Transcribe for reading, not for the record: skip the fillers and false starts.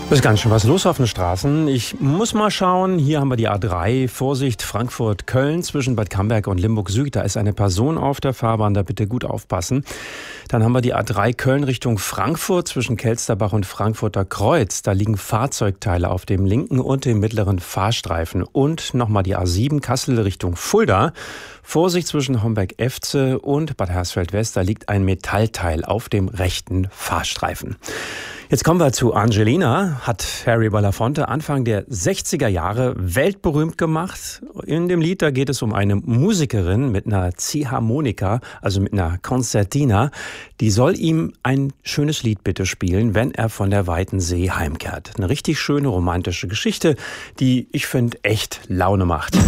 Es ist ganz schön was los auf den Straßen. Ich muss mal schauen. Hier haben wir die A3. Vorsicht, Frankfurt-Köln zwischen Bad Camberg und Limburg-Süd. Da ist eine Person auf der Fahrbahn. Da bitte gut aufpassen. Dann haben wir die A3 Köln Richtung Frankfurt zwischen Kelsterbach und Frankfurter Kreuz. Da liegen Fahrzeugteile auf dem linken und dem mittleren Fahrstreifen. Und nochmal die A7 Kassel Richtung Fulda. Vorsicht zwischen Homberg-Efze und Bad Hersfeld-West. Da liegt ein Metallteil auf dem rechten Fahrstreifen. Jetzt kommen wir zu Angelina, hat Harry Belafonte Anfang der 60er Jahre weltberühmt gemacht. In dem Lied, da geht es um eine Musikerin mit einer Ziehharmonika, also mit einer Concertina. Die soll ihm ein schönes Lied bitte spielen, wenn er von der weiten See heimkehrt. Eine richtig schöne romantische Geschichte, die ich finde echt Laune macht.